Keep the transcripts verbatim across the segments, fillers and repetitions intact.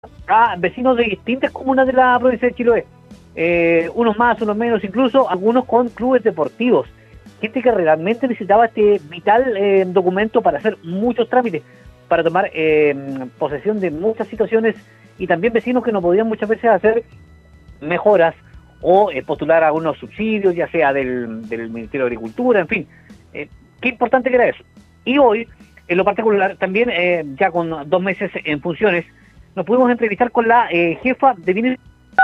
a vecinos de distintas comunas de la provincia de Chiloé, eh, unos más, unos menos, incluso algunos con clubes deportivos, gente que realmente necesitaba este vital eh, documento para hacer muchos trámites, para tomar eh, posesión de muchas situaciones, y también vecinos que no podían muchas veces hacer mejoras o eh, postular algunos subsidios, ya sea del, del Ministerio de Agricultura, en fin. Eh, qué importante que era eso. Y hoy, en lo particular, también eh, ya con dos meses en funciones, nos pudimos entrevistar con la eh, jefa de Bienes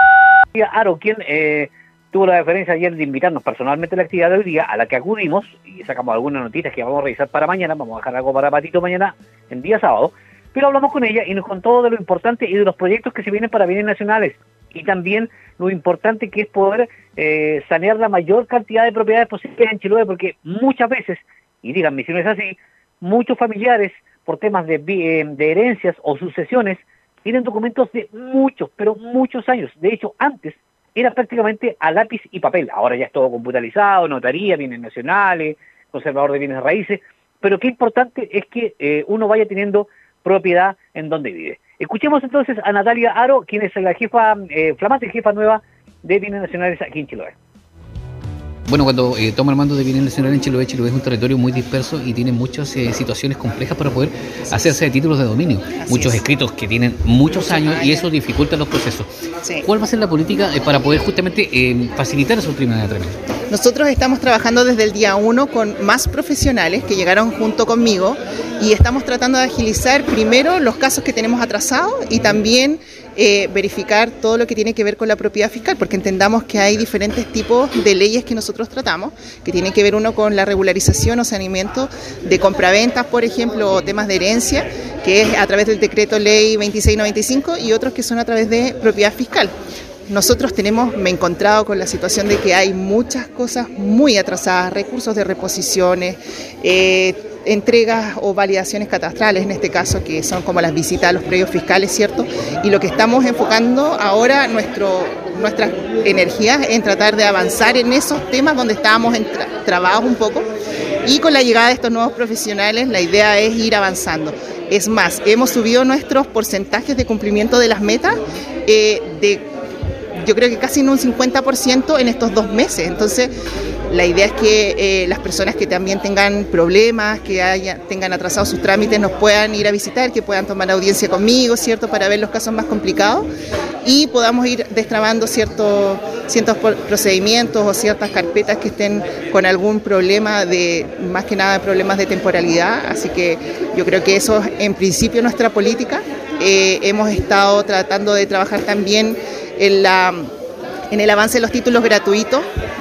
Aro, quien eh, tuvo la deferencia ayer de invitarnos personalmente a la actividad de hoy día, a la que acudimos, y sacamos algunas noticias que vamos a revisar para mañana. Vamos a dejar algo para Patito mañana, en día sábado, pero hablamos con ella y nos contó de lo importante y de los proyectos que se vienen para bienes nacionales, y también lo importante que es poder eh, sanear la mayor cantidad de propiedades posibles en Chiloé, porque muchas veces, y díganme si no es así, muchos familiares, por temas de, eh, de herencias o sucesiones, tienen documentos de muchos, pero muchos años. De hecho, antes era prácticamente a lápiz y papel. Ahora ya es todo computarizado, notaría, bienes nacionales, conservador de bienes raíces, pero qué importante es que eh, uno vaya teniendo propiedad en donde vive. Escuchemos entonces a Natalia Aro, quien es la jefa, eh, flamante jefa nueva de bienes nacionales aquí en Chiloé. Bueno, cuando eh, toma el mando de bienes nacionales en Chiloé, Chiloé es un territorio muy disperso y tiene muchas eh, situaciones complejas para poder hacerse de títulos de dominio. Así muchos es. Escritos que tienen muchos, muchos años, años y eso dificulta los procesos. Sí. ¿Cuál va a ser la política eh, para poder justamente eh, facilitar esos primeros trámites? Nosotros estamos trabajando desde el día uno con más profesionales que llegaron junto conmigo y estamos tratando de agilizar primero los casos que tenemos atrasados y también eh, verificar todo lo que tiene que ver con la propiedad fiscal, porque entendamos que hay diferentes tipos de leyes que nosotros tratamos, que tienen que ver uno con la regularización o saneamiento de compraventas, por ejemplo, o temas de herencia, que es a través del decreto ley veintiséis noventa y cinco, y otros que son a través de propiedad fiscal. Nosotros tenemos, me he encontrado con la situación de que hay muchas cosas muy atrasadas, recursos de reposiciones, eh, entregas o validaciones catastrales en este caso, que son como las visitas a los predios fiscales, ¿cierto? Y lo que estamos enfocando ahora nuestro, nuestras energías en tratar de avanzar en esos temas donde estábamos en tra- trabajo un poco, y con la llegada de estos nuevos profesionales la idea es ir avanzando. Es más, hemos subido nuestros porcentajes de cumplimiento de las metas eh, de yo creo que casi en un cincuenta por ciento en estos dos meses. Entonces, la idea es que eh, las personas que también tengan problemas, que haya, tengan atrasados sus trámites, nos puedan ir a visitar, que puedan tomar audiencia conmigo, ¿cierto?, para ver los casos más complicados y podamos ir destrabando ciertos, ciertos procedimientos o ciertas carpetas que estén con algún problema, de más que nada problemas de temporalidad. Así que yo creo que eso es en principio nuestra política. Eh, hemos estado tratando de trabajar también en, la, en el avance de los títulos gratuitos,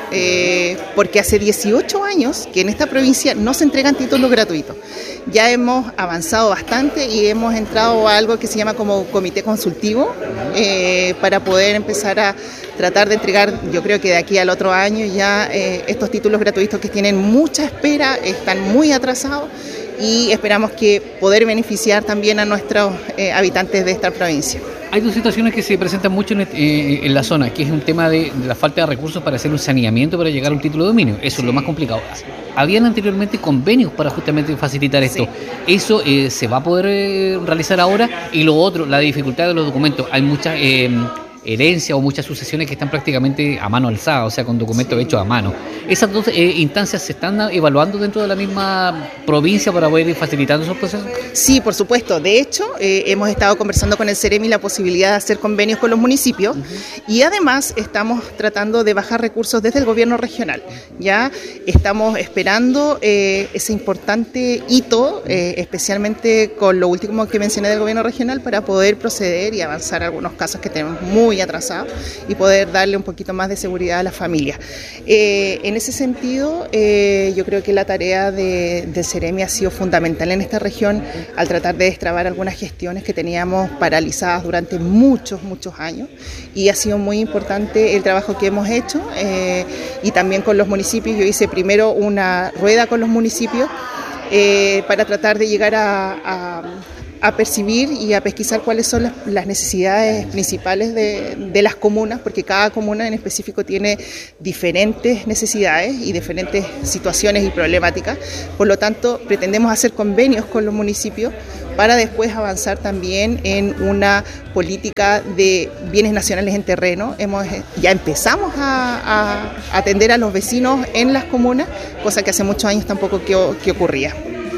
eh, porque hace dieciocho años que en esta provincia no se entregan títulos gratuitos. Ya hemos avanzado bastante y hemos entrado a algo que se llama como comité consultivo eh, para poder empezar a tratar de entregar, yo creo que de aquí al otro año ya eh, estos títulos gratuitos que tienen mucha espera, están muy atrasados, y esperamos que poder beneficiar también a nuestros eh, habitantes de esta provincia. Hay dos situaciones que se presentan mucho en, eh, en la zona, que es un tema de, de la falta de recursos para hacer un saneamiento para llegar a un título de dominio. Eso sí. Es lo más complicado. Habían anteriormente convenios para justamente facilitar esto. Sí. Eso eh, se va a poder eh, realizar ahora. Y lo otro, la dificultad de los documentos. Hay muchas eh, herencias o muchas sucesiones que están prácticamente a mano alzada, o sea, con documentos sí. hechos a mano. Esas dos eh, instancias se están evaluando dentro de la misma provincia para poder ir facilitando esos procesos. Sí, por supuesto. De hecho, eh, hemos estado conversando con el Ceremi la posibilidad de hacer convenios con los municipios, uh-huh. y además estamos tratando de bajar recursos desde el gobierno regional. Ya estamos esperando eh, ese importante hito, eh, especialmente con lo último que mencioné del gobierno regional, para poder proceder y avanzar algunos casos que tenemos muy atrasados y poder darle un poquito más de seguridad a las familias. Eh, en ese sentido, eh, yo creo que la tarea de, del Ceremi ha sido fundamental en esta región al tratar de destrabar algunas gestiones que teníamos paralizadas durante muchos, muchos años, y ha sido muy importante el trabajo que hemos hecho eh, y también con los municipios. Yo hice primero una rueda con los municipios eh, para tratar de llegar a, a a percibir y a pesquisar cuáles son las, las necesidades principales de, de las comunas, porque cada comuna en específico tiene diferentes necesidades y diferentes situaciones y problemáticas. Por lo tanto, pretendemos hacer convenios con los municipios para después avanzar también en una política de bienes nacionales en terreno. Hemos, ya empezamos a, a atender a los vecinos en las comunas, cosa que hace muchos años tampoco que, que ocurría.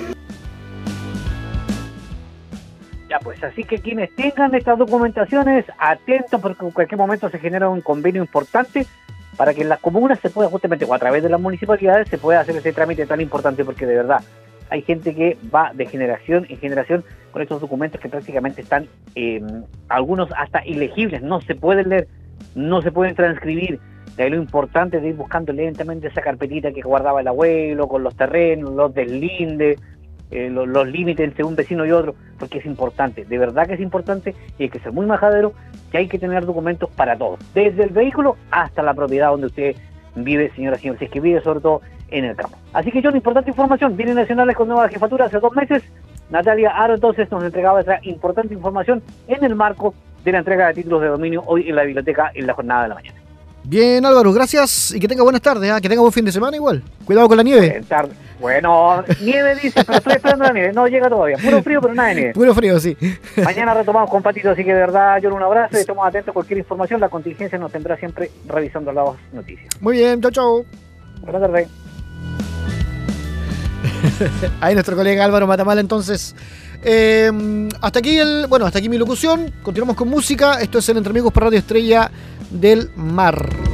Ya, pues así que quienes tengan estas documentaciones, atentos, porque en cualquier momento se genera un convenio importante para que en las comunas se pueda justamente, o a través de las municipalidades, se pueda hacer ese trámite tan importante, porque de verdad hay gente que va de generación en generación con estos documentos que prácticamente están, eh, algunos hasta ilegibles, no se pueden leer, no se pueden transcribir. De ahí lo importante de ir buscando lentamente esa carpetita que guardaba el abuelo, con los terrenos, los deslindes, eh, los, los límites entre un vecino y otro, porque es importante, de verdad que es importante, y hay que ser muy majadero, que hay que tener documentos para todo, desde el vehículo hasta la propiedad donde usted vive, señora, señor, si es que vive sobre todo en el campo. Así que, John, importante información, bienes nacionales con nueva jefatura hace dos meses. Natalia Aro entonces nos entregaba esa importante información en el marco de la entrega de títulos de dominio hoy en la biblioteca en la jornada de la mañana. Bien, Álvaro, gracias y que tenga buenas tardes, ¿eh? Que tenga buen fin de semana igual. Cuidado con la nieve. Bueno, nieve dice, pero estoy esperando la nieve, no llega todavía. Puro frío, pero nada de nieve. Puro frío, sí. Mañana retomamos con Patito, así que de verdad, John, un abrazo y estamos atentos a cualquier información. La contingencia nos tendrá siempre revisando las noticias. Muy bien, chau, chau. Buenas tardes. Ahí nuestro colega Álvaro Matamala, entonces. Eh, hasta aquí el, bueno, hasta aquí mi locución. Continuamos con música. Esto es el Entre Amigos por Radio Estrella del Mar.